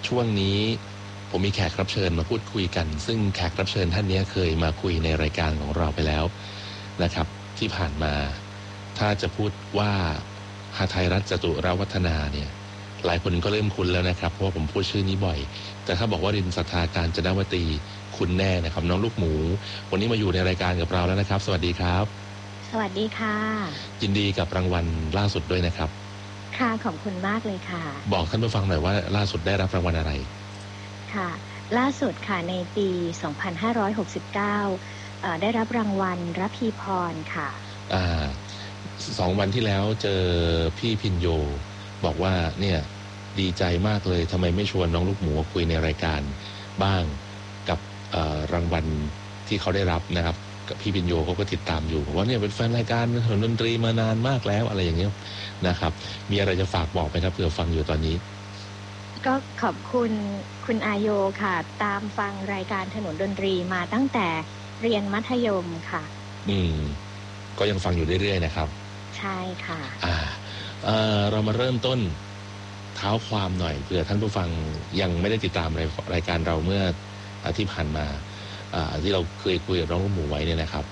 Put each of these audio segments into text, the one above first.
ช่วงนี้ผมมีแขกรับเชิญมาพูดคุยกันซึ่งแขกรับเชิญท่านนี้เคยมาคุยในรายการของเราไปแล้วนะครับที่ผ่านมาถ้าจะพูดว่าหทัยรัตน์จตุรวัฒนาเนี่ยหลายคนก็เริ่มคุ้นแล้วนะครับเพราะว่าผมพูดชื่อนี้บ่อยแต่ถ้าบอกว่ารินศรัทธาการจนวตีคุณแน่นะครับน้องลูกหมูวันนี้มาอยู่ในรายการกับเราแล้วนะครับสวัสดีครับสวัสดีค่ะยินดีกับรางวัลล่าสุดด้วยนะครับค่ะขอบคุณมากเลยค่ะบอกท่านผู้ฟังหน่อยว่าล่าสุดได้รับรางวัลอะไรค่ะล่าสุดค่ะในปี 2569ได้รับรางวัลระพีพรค่ะ 2 วันที่แล้วเจอพี่พินโยบอกว่าเนี่ยดีใจมากเลยทำไมไม่ชวนน้องลูกหมูมาคุยในรายการบ้างกับรางวัลที่เขาได้รับนะครับกับพี่พินโยเขาก็ติดตามอยู่บอกว่าเนี่ยเป็นแฟนรายการถนนดนตรีมานานมากแล้วอะไรอย่างเงี้ยนะครับมีอะไรจะฝากบอกไหมครับเผื่อฟังอยู่ตอนนี้ก็ขอบคุณคุณอาโยค่ะตามฟังรายการถนนดนตรีมาตั้งแต่เรียนมัธยมค่ะก็ยังฟังอยู่เรื่อยๆนะครับใช่ค่ะเรามาเริ่มต้นเท้าความหน่อยเผื่อท่านผู้ฟังยังไม่ได้ติดตามรายการเราเมื่อที่ผ่านมาที่เราเคยคุยกับน้องลูกหมูไว้เนี่ยนะครับ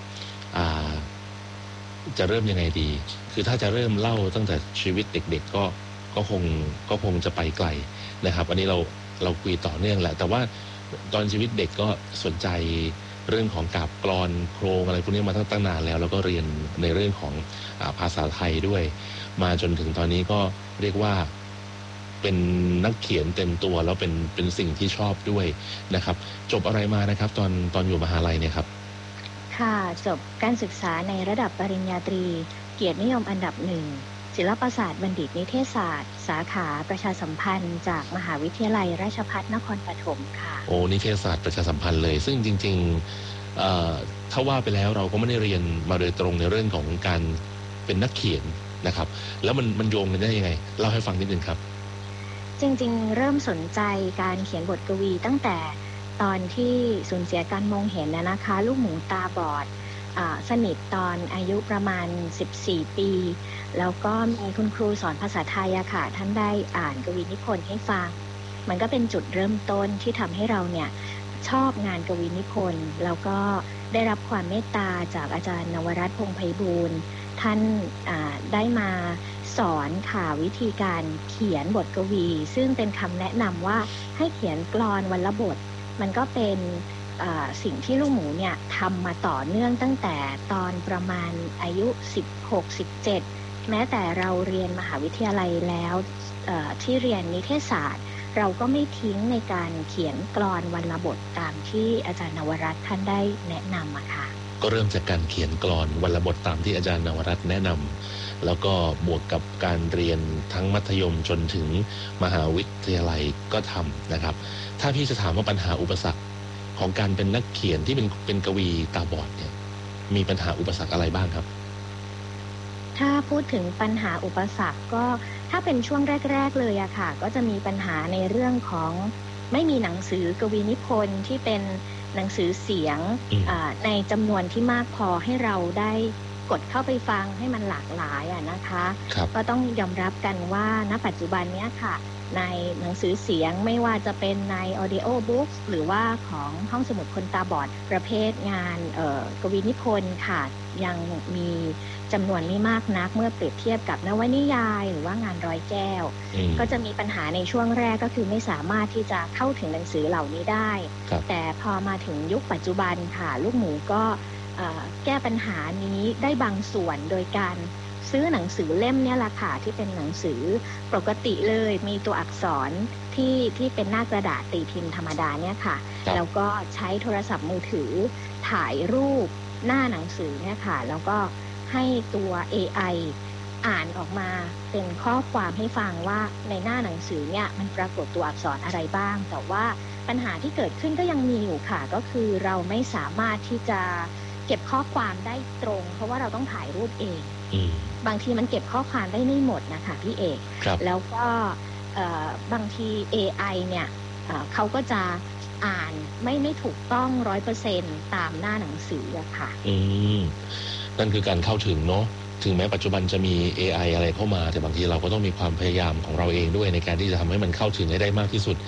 จะเริ่มยังไงดีคือถ้าจะเริ่มเล่าตั้งแต่ชีวิตเด็กๆก็คงจะไปไกลนะครับอันนี้เราคุยต่อเนื่องแหละแต่ว่าตอนชีวิตเด็กก็สนใจเรื่องของกาบกลอนโครงอะไรพวกนี้มาตั้งนานแล้วก็เรียนในเรื่องของภาษาไทยด้วยมาจนถึงตอนนี้ก็เรียกว่าเป็นนักเขียนเต็มตัวแล้วเป็นสิ่งที่ชอบด้วยนะครับจบอะไรมานะครับตอนอยู่มหาลัยเนี่ยครับค่ะจบการศึกษาในระดับปริญญาตรีเกียรตินิยมอันดับ1ศิลปศาสตร์บัณฑิตนิเทศศาสตร์สาขาประชาสัมพันธ์จากมหาวิทยาลัยราชภัฏนครปฐมค่ะโอ้นิเทศศาสตร์ประชาสัมพันธ์เลยซึ่งจริงๆถ้าว่าไปแล้วเราก็ไม่ได้เรียนมาโดยตรงในเรื่องของการเป็นนักเขียนนะครับแล้วมันโยงกันได้ยังไงเล่าให้ฟังนิดนึงครับจริงๆเริ่มสนใจการเขียนบทกวีตั้งแต่ตอนที่สูญเสียการมองเห็นนะคะลูกหมูตาบอดสนิทตอนอายุประมาณ14 ปีแล้วก็มีคุณครูสอนภาษาไทยค่ะท่านได้อ่านกวีนิพนธ์ให้ฟังมันก็เป็นจุดเริ่มต้นที่ทำให้เราเนี่ยชอบงานกวีนิพนธ์แล้วก็ได้รับความเมตตาจากอาจารย์นวรัตน์พงษ์ไพบูลย์ท่านได้มาสอนค่ะวิธีการเขียนบทกวีซึ่งเป็นคำแนะนำว่าให้เขียนกลอนวรรณบทมันก็เป็นสิ่งที่ลูกหมูเนี่ยทำมาต่อเนื่องตั้งแต่ตอนประมาณอายุ16-17แม้แต่เราเรียนมหาวิทยาลัยแล้วที่เรียนนิเทศศาสตร์เราก็ไม่ทิ้งในการเขียนกลอนวรรณบทตามที่อาจารย์นวรัตน์ท่านได้แนะนำค่ะก็เริ่มจากการเขียนกลอนวรรณบทตามที่อาจารย์นวรัตน์แนะนำแล้วก็บวกกับการเรียนทั้งมัธยมจนถึงมหาวิทยาลัยก็ทำนะครับถ้าพี่จะถามว่าปัญหาอุปสรรคของการเป็นนักเขียนที่เป็นกวีตาบอดเนี่ยมีปัญหาอุปสรรคอะไรบ้างครับถ้าพูดถึงปัญหาอุปสรรคก็ถ้าเป็นช่วงแรกๆเลยอะค่ะก็จะมีปัญหาในเรื่องของไม่มีหนังสือกวีนิพนธ์ที่เป็นหนังสือเสียงในจำนวนที่มากพอให้เราได้กดเข้าไปฟังให้มันหลากหลายนะคะก็ต้องยอมรับกันว่าณปัจจุบันนี้ค่ะในหนังสือเสียงไม่ว่าจะเป็นใน Audio Books หรือว่าของห้องสมุดคนตาบอดประเภทงานกวีนิพนธ์ค่ะยังมีจำนวนไม่มากนักเมื่อเปรียบเทียบกับนวนิยายหรือว่างานร้อยแก้วก็จะมีปัญหาในช่วงแรกก็คือไม่สามารถที่จะเข้าถึงหนังสือเหล่านี้ได้แต่พอมาถึงยุคปัจจุบันค่ะลูกหมูก็แก้ปัญหานี้ได้บางส่วนโดยการซื้อหนังสือเล่มเนี่ยแหละค่ะที่เป็นหนังสือปกติเลยมีตัวอักษรที่เป็นหน้ากระดาษตีพิมพ์ธรรมดาเนี่ยค่ะแล้วก็ใช้โทรศัพท์มือถือถ่ายรูปหน้าหนังสือเนี่ยค่ะแล้วก็ให้ตัว AI อ่านออกมาเป็นข้อความให้ฟังว่าในหน้าหนังสือเนี่ยมันปรากฏตัวอักษรอะไรบ้างแต่ว่าปัญหาที่เกิดขึ้นก็ยังมีอยู่ค่ะก็คือเราไม่สามารถที่จะเก็บข้อความได้ตรงเพราะว่าเราต้องถ่ายรูปเองบางทีมันเก็บข้อความได้ไม่หมดนะคะพี่เอกแล้วก็บางที AI เนี่ยเขาก็จะอ่านไม่ถูกต้อง 100% ตามหน้าหนังสืออะค่ะนั่นคือการเข้าถึงเนาะถึงแม้ปัจจุบันจะมี AI อะไรเข้ามาแต่บางทีเราก็ต้องมีความพยายามของเราเองด้วยในการที่จะทำให้มันเข้าถึงได้มากที่สุด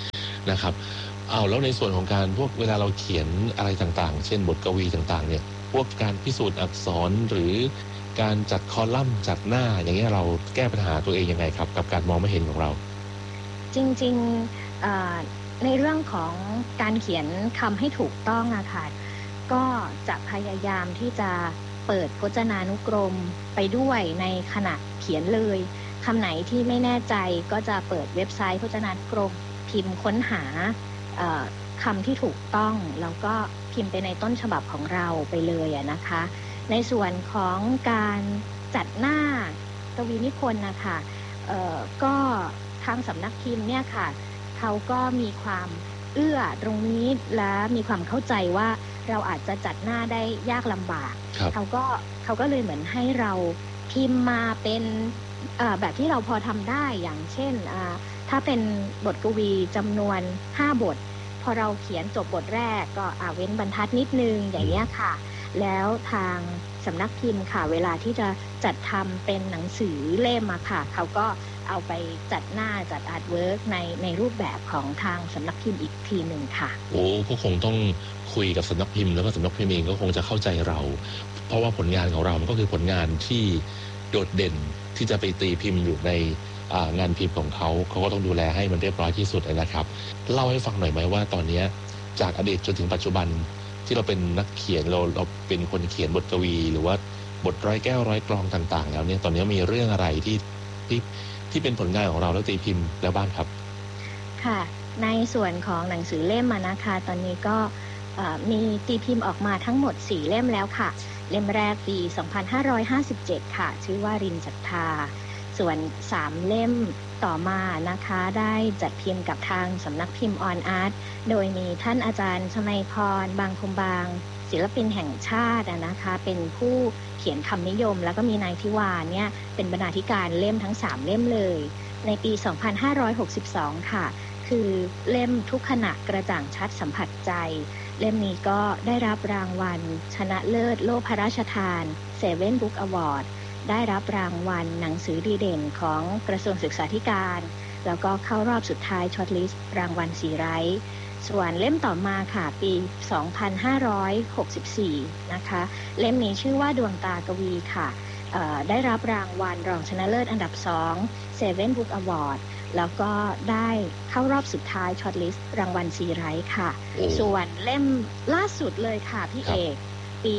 นะครับแล้วในส่วนของการพวกเวลาเราเขียนอะไรต่างๆเช่นบทกวีต่างๆเนี่ยพวกการพิสูจน์อักษรหรือการจัดคอลัมน์จัดหน้าอย่างเงี้ยเราแก้ปัญหาตัวเองยังไงครับกับการมองไม่เห็นของเราจริงๆในเรื่องของการเขียนคำให้ถูกต้องอะค่ะก็จะพยายามที่จะเปิดพจนานุกรมไปด้วยในขณะเขียนเลยคำไหนที่ไม่แน่ใจก็จะเปิดเว็บไซต์พจนานุกรมพิมพ์ค้นหาคำที่ถูกต้องแล้วก็พิมพ์ไปในต้นฉบับของเราไปเลยนะคะในส่วนของการจัดหน้ากวีนิพนธ์นะคะก็ทางสำนักพิมพ์เนี่ยค่ะเขาก็มีความเอื้อตรงนี้และมีความเข้าใจว่าเราอาจจะจัดหน้าได้ยากลำบากเขาก็เลยเหมือนให้เราพิมพ์มาเป็นแบบที่เราพอทำได้อย่างเช่นถ้าเป็นบทกวีจำนวน5 บทพอเราเขียนจบบทแรกก็เว้นบรรทัดนิดนึงอย่างนี้ค่ะแล้วทางสำนักพิมพ์ค่ะเวลาที่จะจัดทำเป็นหนังสือเล่มมาค่ะเขาก็เอาไปจัดหน้าจัดอาร์ตเวิร์กในรูปแบบของทางสำนักพิมพ์อีกทีหนึ่งค่ะก็คงต้องคุยกับสำนักพิมพ์แล้วก็สำนักพิมพ์เองก็คงจะเข้าใจเราเพราะว่าผลงานของเรามันก็คือผลงานที่โดดเด่นที่จะไปตีพิมพ์อยู่ในงานพิมพ์ของเขาก็ต้องดูแลให้มันเรียบร้อยที่สุดนะครับเล่าให้ฟังหน่อยไหมว่าตอนนี้จากอดีตจนถึงปัจจุบันที่เราเป็นนักเขียนเราเป็นคนเขียนบทกวีหรือว่าบทร้อยแก้วร้อยกลองต่างๆแล้วเนี่ยตอนนี้มีเรื่องอะไรที่เป็นผลงานของเราแล้วตีพิมพ์แล้วบ้างครับค่ะในส่วนของหนังสือเล่มนะคะตอนนี้ก็มีตีพิมพ์ออกมาทั้งหมด4 เล่มแล้วค่ะเล่มแรกปี 2557 ค่ะชื่อว่ารินศรัทธาส่วน3 เล่มต่อมานะคะได้จัดพิมพ์กับทางสำนักพิมพ์ออนอาร์ตโดยมีท่านอาจารย์ชมัยพรบางคมบางศิลปินแห่งชาตินะคะเป็นผู้เขียนคำนิยมแล้วก็มีนายทิวาเนี่ยเป็นบรรณาธิการเล่มทั้ง3 เล่มเลยในปี 2562 ค่ะคือเล่มทุกขณะกระจ่างชัดสัมผัสใจเล่มนี้ก็ได้รับรางวัลชนะเลิศโล่พระราชทาน Seven Book Award ได้รับรางวัลหนังสือดีเด่นของกระทรวงศึกษาธิการแล้วก็เข้ารอบสุดท้ายช็อตลิสต์รางวัลสีไร้ส่วนเล่มต่อมาค่ะปี 2564 นะคะเล่มนี้ชื่อว่าดวงตากวีค่ะได้รับรางวัลรองชนะเลิศอันดับ2 Seven Book Award แล้วก็ได้เข้ารอบสุดท้ายช็อตลิสต์รางวัลซีไรท์ค่ะส่วนเล่มล่าสุดเลยค่ะพี่เอกปี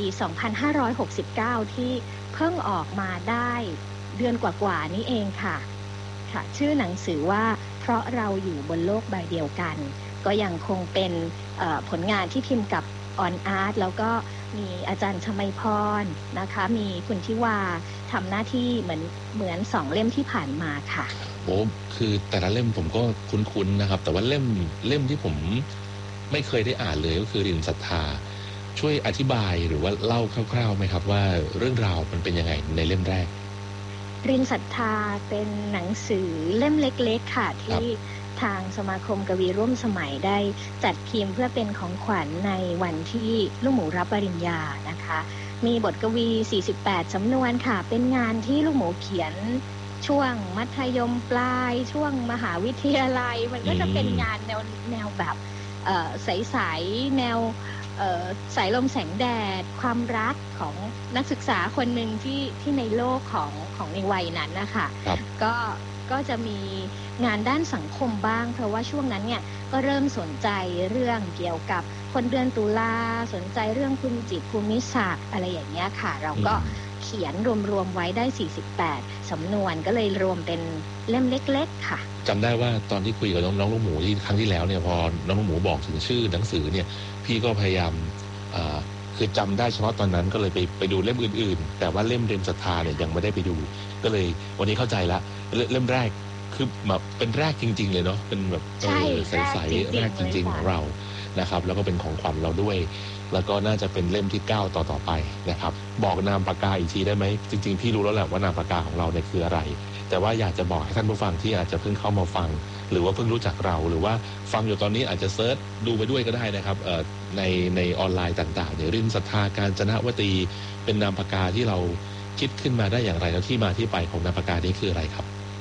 2569 ที่เพิ่งออกมาได้เดือนกว่าๆนี้เองค่ะชื่อหนังสือว่าเพราะเราอยู่บนโลกใบเดียวกันก็ยังคงเป็นผลงานที่พิมพ์กับออนอาร์ตแล้วก็มีอาจารย์ชมัยพรนะคะมีคุณทิวาทำหน้าที่เหมือน2 เล่มที่ผ่านมาค่ะคือแต่ละเล่มผมก็คุ้นๆนะครับแต่ว่าเล่มที่ผมไม่เคยได้อ่านเลยก็คือรินศรัทธาช่วยอธิบายหรือว่าเล่าคร่าวๆไหมครับว่าเรื่องราวมันเป็นยังไงในเล่มแรกรินศรัทธาเป็นหนังสือเล่มเล็กๆค่ะที่ทางสมาคมกวีร่วมสมัยได้จัดพิมพ์เพื่อเป็นของขวัญในวันที่ลูกหมูรับปริญญานะคะมีบทกวี48 สำนวนค่ะเป็นงานที่ลูกหมูเขียนช่วงมัธยมปลายช่วงมหาวิทยาลัยมันก็จะเป็นงานแนวแบบใสๆแนวสายลมแสงแดดความรักของนักศึกษาคนหนึ่งที่ในโลกของในวัยนั้นนะคะก็จะมีงานด้านสังคมบ้างเพราะว่าช่วงนั้นเนี่ยก็เริ่มสนใจเรื่องเกี่ยวกับคนเดือนตุลาสนใจเรื่องภูมิจิตภูมิศาสตร์อะไรอย่างเงี้ยค่ะเราก็เขียนรวมไว้ได้48 สำนวนก็เลยรวมเป็นเล่มเล็กๆค่ะจำได้ว่าตอนที่คุยกับน้องลูกหมูที่ครั้งที่แล้วเนี่ยพอน้องลูกหมูบอกถึงชื่อหนังสือเนี่ยพี่ก็พยายามคือจำได้เฉพาะตอนนั้นก็เลยไปดูเล่มอื่นๆแต่ว่าเล่มรินศรัทธาเนี่ยยังไม่ได้ไปดูก็เลยวันนี้เข้าใจละเล่มแรกคือแบบเป็นแรกจริงๆเลยเนาะเป็นแบบใสๆแรกจริงๆของเรานะครับแล้วก็เป็นของขวัญเราด้วยแล้วก็น่าจะเป็นเล่มที่9ต่อไปนะครับบอกนามปากกาอีกทีได้ไหมจริงๆพี่รู้แล้วแหละว่านามปากกาของเราเนี่ยคืออะไรแต่ว่าอยากจะบอกให้ท่านผู้ฟังที่อาจจะเพิ่งเข้ามาฟังหรือว่าเพิ่งรู้จักเราหรือว่าฟังอยู่ตอนนี้อาจจะเซิร์ชดูไปด้วยก็ได้นะครับในออนไลน์ต่างๆเนี่ยรินศรัทธากาญจนวตีเป็นนามปากกาที่เราคิดขึ้นมาได้อย่างไรแล้วที่มาที่ไปของนามปากกานี้คืออะไรครับ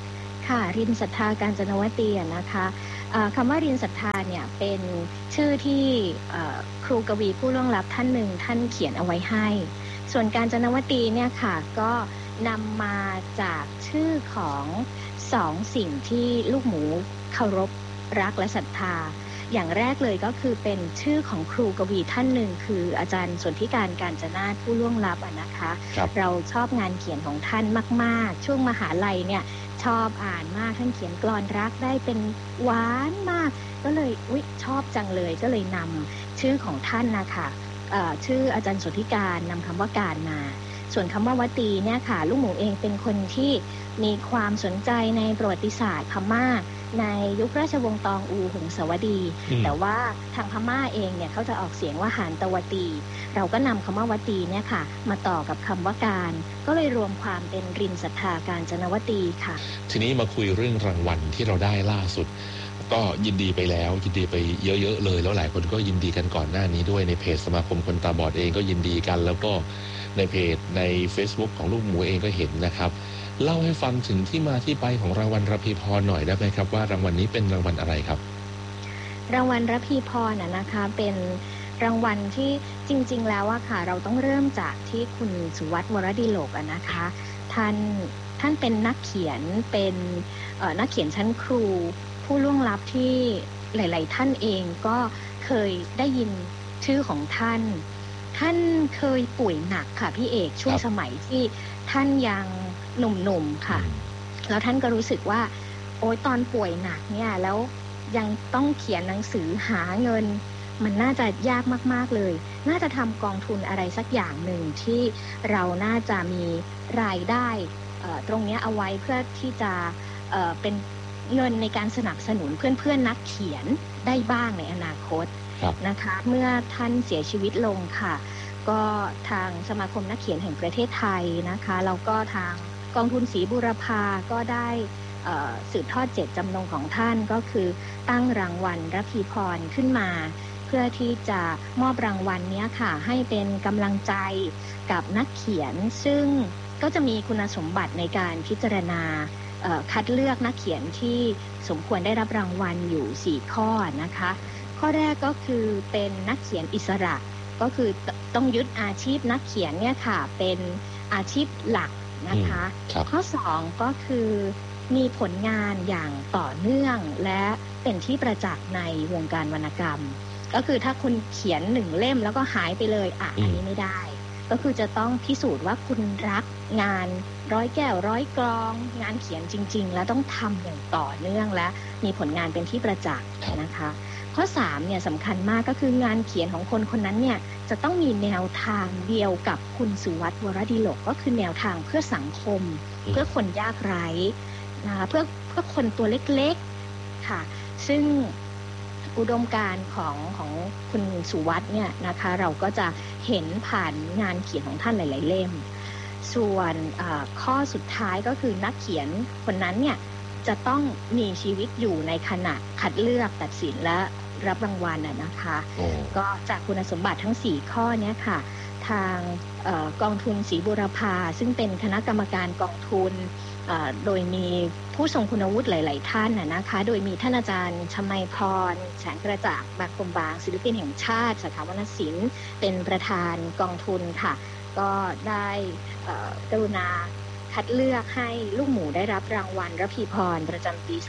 ค่ะรินศรัทธากาญจนวตีนะคะคำว่ารินศรัทธาเนี่ยเป็นชื่อที่ครูกวีผู้ล่วงลับท่านหนึ่งท่านเขียนเอาไว้ให้ส่วนกาญจนวตีเนี่ยค่ะก็นำมาจากชื่อของสองสิ่งที่ลูกหมูเคารพรักและศรัทธาอย่างแรกเลยก็คือเป็นชื่อของครูกวีท่านหนึ่งคืออาจารย์สนธิการกาญจนาถผู้ล่วงลับนะคะเราชอบงานเขียนของท่านมากๆช่วงมหาลัยเนี่ยชอบอ่านมากท่านเขียนกลอนรักได้เป็นหวานมากก็เลยชอบจังเลยก็เลยนำชื่อของท่านนะคะชื่ออาจารย์สนธิการนำคำว่าการมาส่วนคำว่าวตีเนี่ยค่ะลูกหมูเองเป็นคนที่มีความสนใจในประวัติศาสตร์พม่าในยุคราชวงศ์ตองอูหงสาวดีแต่ว่าทางพม่าเองเนี่ยเขาจะออกเสียงว่าหานตวตีเราก็นำคำว่าวตีเนี่ยค่ะมาต่อกับคำว่าการก็เลยรวมความเป็นรินศรัทธากาญจนวตีค่ะทีนี้มาคุยเรื่องรางวัลที่เราได้ล่าสุดก็ยินดีไปแล้วยินดีไปเยอะๆเลยแล้วหลายคนก็ยินดีกันก่อนหน้านี้ด้วยในเพจสมาคมคนตาบอดเองก็ยินดีกันแล้วก็ในเพจใน Facebook ของลูกหมูเองก็เห็นนะครับเล่าให้ฟังถึงที่มาที่ไปของรางวัลระพีพรหน่อยได้ไหมครับว่ารางวัลนี้เป็นรางวัลอะไรครับรางวัลระพีพรนะคะเป็นรางวัลที่จริงๆแล้วอะค่ะเราต้องเริ่มจากที่คุณสุวัฒน์วรดิโลกนะคะท่านเป็นนักเขียนเป็นนักเขียนชั้นครูผู้ล่วงลับที่หลายๆท่านเองก็เคยได้ยินชื่อของท่านเคยป่วยหนักค่ะพี่เอกช่วงสมัยที่ท่านยังหนุ่มๆค่ะแล้วท่านก็รู้สึกว่าโอ๊ยตอนป่วยหนักเนี่ยแล้วยังต้องเขียนหนังสือหาเงินมันน่าจะยากมากๆเลยน่าจะทำกองทุนอะไรสักอย่างหนึ่งที่เราน่าจะมีรายได้ตรงนี้เอาไว้เพื่อที่จะเป็นเงินในการสนับสนุนเพื่อนๆนักเขียนได้บ้างในอนาคตนะคะเมื่อท่านเสียชีวิตลงค่ะก็ทางสมาคมนักเขียนแห่งประเทศไทยนะคะแล้วก็ทางกองทุนศรีบูรพาก็ได้สืบทอดเจตจำนงของท่านก็คือตั้งรางวัลระพีพรขึ้นมาเพื่อที่จะมอบรางวัลนี้ค่ะให้เป็นกำลังใจกับนักเขียนซึ่งก็จะมีคุณสมบัติในการพิจารณาคัดเลือกนักเขียนที่สมควรได้รับรางวัลอยู่4ข้อนะคะข้อแรกก็คือเป็นนักเขียนอิสระก็คือต้องยึดอาชีพนักเขียนเนี่ยค่ะเป็นอาชีพหลักนะคะข้อ2ก็คือมีผลงานอย่างต่อเนื่องและเป็นที่ประจักษ์ในวงการวรรณกรรมก็คือถ้าคุณเขียน1เล่มแล้วก็หายไปเลยอันนี้ไม่ได้ก็คือจะต้องพิสูจน์ว่าคุณรักงานร้อยแก้วร้อยกลองงานเขียนจริงๆแล้วต้องทำอย่างต่อเนื่องและมีผลงานเป็นที่ประจักษ์นะคะข้อ3เนี่ยสำคัญมากก็คืองานเขียนของคนคนนั้นเนี่ยจะต้องมีแนวทางเดียวกับคุณสุวัฒน์วรดิโลกก็คือแนวทางเพื่อสังคมเพื่อคนยากไร้นะคะเพื่อคนตัวเล็กๆค่ะซึ่งอุดมการณ์ของคุณสุวัฒน์เนี่ยนะคะเราก็จะเห็นผ่านงานเขียนของท่านหลายๆเล่มส่วนข้อสุดท้ายก็คือนักเขียนคนนั้นเนี่ยจะต้องมีชีวิตอยู่ในขณะคัดเลือกตัดสินและรับรางวัลนะคะก็จากคุณสมบัติทั้ง4ข้อนี้ค่ะทางกองทุนศรีบูรพาซึ่งเป็นคณะกรรมการกองทุนโดยมีผู้ทรงคุณวุฒิหลายๆท่านนะคะโดยมีท่านอาจารย์ชมัยพรแสงกระจ่างบางคมบางศิลปินแห่งชาติสาขาวรรณศิลป์เป็นประธานกองทุนค่ะก็ได้กรุณาคัดเลือกให้ลูกหมูได้รับรางวัลระพีพรประจำปี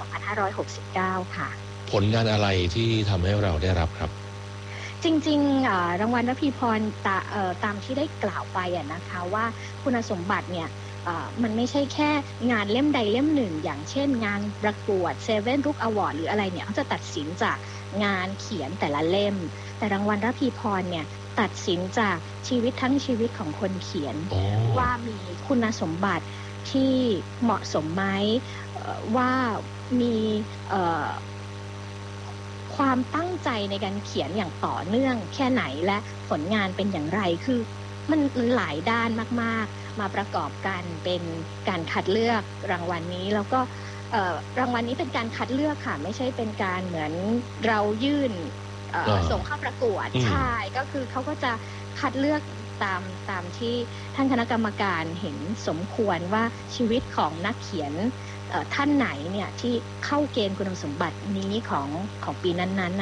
2569 ค่ะผลงานอะไรที่ทำให้เราได้รับครับจริงๆรางวัลระพีพรตามที่ได้กล่าวไปนะคะว่าคุณสมบัติเนี่ยมันไม่ใช่แค่งานเล่มใดเล่มหนึ่งอย่างเช่นงานประกวด7 Book Award หรืออะไรเนี่ยเขาจะตัดสินจากงานเขียนแต่ละเล่มแต่รางวัลระพีพรเนี่ยตัดสินจากชีวิตทั้งชีวิตของคนเขียนว่ามีคุณสมบัติที่เหมาะสมไหมว่ามีความตั้งใจในการเขียนอย่างต่อเนื่องแค่ไหนและผลงานเป็นอย่างไรคือมันหลายด้านมากๆมาประกอบกันเป็นการคัดเลือกรางวัลนี้แล้วก็รางวัลนี้เป็นการคัดเลือกค่ะไม่ใช่เป็นการเหมือนเรายื่นส่งเข้าประกวดใช่ก็คือเขาก็จะคัดเลือกตามที่ท่านคณะกรรมการเห็นสมควรว่าชีวิตของนักเขียนท่านไหนเนี่ยที่เข้าเกณฑ์คุณสมบัตินี้ของปีนั้นๆ